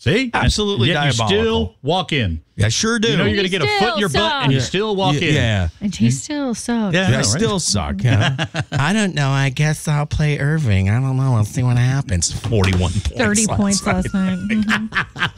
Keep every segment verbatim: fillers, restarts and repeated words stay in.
See? Absolutely Yet diabolical. You still walk in. I sure do. You know you're going to get a foot in your butt, and you still walk yeah, in. Yeah. And he still sucks. Yeah, I, know, right? still suck. Yeah. I don't know. I guess I'll play Irving. I don't know. I'll see what happens. forty-one points. thirty last points night. last night.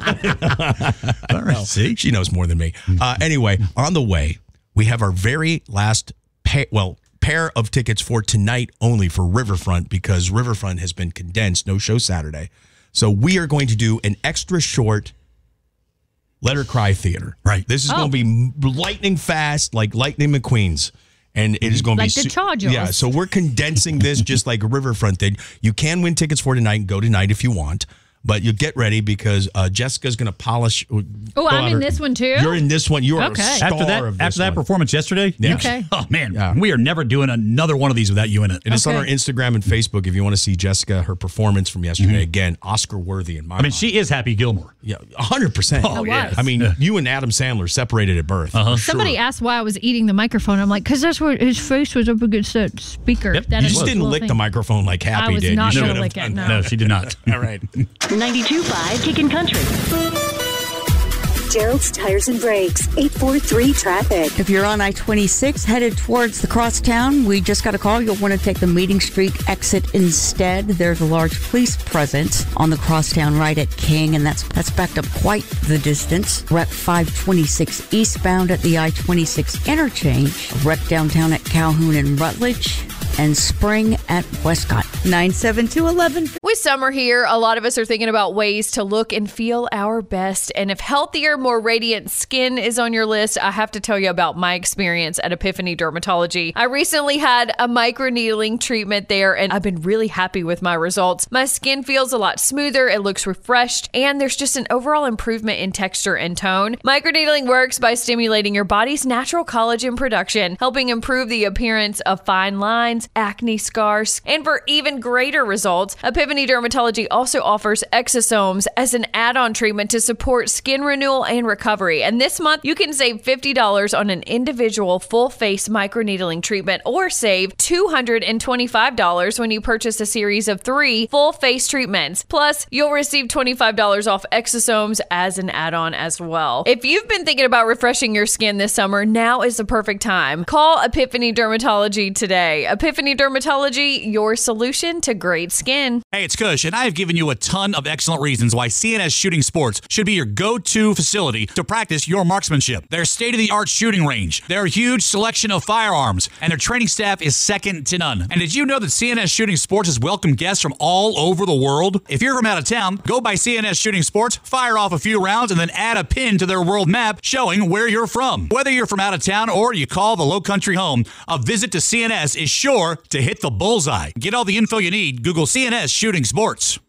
Mhm. All right, see? She knows more than me. Uh, anyway, on the way, we have our very last pair, well, pair of tickets for tonight only for Riverfront because Riverfront has been condensed. No show Saturday. So we are going to do an extra short Let Her Cry theater. Right. This is Oh. going to be lightning fast, like Lightning McQueen's. And it is going to Like be the Chargers. Yeah, so we're condensing this just like a Riverfront thing. You can win tickets for tonight and go tonight if you want. But you get ready because uh, Jessica's going to polish. Oh, I'm in this one too? You're in this one. You are Okay. a star After that, of this after that one. performance yesterday, Yeah. Okay. Oh man, Yeah. we are never doing another one of these without you in it. And it's on Okay. our Instagram and Facebook if you want to see Jessica, her performance from yesterday. Again, Oscar worthy in my I mean, mind. she is Happy Gilmore. Yeah, one hundred percent. Oh, yeah. I mean, you and Adam Sandler separated at birth. Uh-huh. Somebody asked why I was eating the microphone. I'm like, because that's where his face was up against that speaker. Yep. That You is just the didn't little lick thing. the microphone like Happy I was did. not you gonna should have lick it, done no. that. No, she did not. All right. ninety-two point five Kickin' Country. Gerald's Tires and Brakes, eight four three traffic. If you're on I twenty-six headed towards the crosstown, we just got a call. You'll want to take the Meeting Street exit instead. There's a large police presence on the crosstown right at King, and that's that's backed up quite the distance. Wreck five twenty-six eastbound at the I twenty-six interchange. Wreck downtown at Calhoun and Rutledge. And Spring at Westcott. nine seven two one one. With summer here, a lot of us are thinking about ways to look and feel our best. And if healthier, more radiant skin is on your list, I have to tell you about my experience at Epiphany Dermatology. I recently had a microneedling treatment there, and I've been really happy with my results. My skin feels a lot smoother, it looks refreshed, and there's just an overall improvement in texture and tone. Microneedling works by stimulating your body's natural collagen production, helping improve the appearance of fine lines, acne scars, and for even greater results, Epiphany Dermatology also offers exosomes as an add-on treatment to support skin renewal and recovery. And this month, you can save fifty dollars on an individual full-face microneedling treatment or save two hundred twenty-five dollars when you purchase a series of three full-face treatments. Plus, you'll receive twenty-five dollars off exosomes as an add-on as well. If you've been thinking about refreshing your skin this summer, now is the perfect time. Call Epiphany Dermatology today. Epiphany Dermatology, your solution to great skin. Hey, it's Kush, and I have given you a ton of excellent reasons why C N S Shooting Sports should be your go-to facility to practice your marksmanship. Their state-of-the-art shooting range, their huge selection of firearms, and their training staff is second to none. And did you know that C N S Shooting Sports has welcomed guests from all over the world? If you're from out of town, go by C N S Shooting Sports, fire off a few rounds, and then add a pin to their world map showing where you're from. Whether you're from out of town or you call the low country home, a visit to C N S is sure to hit the bullseye. Get all the info you need. Google C N S Shooting Sports.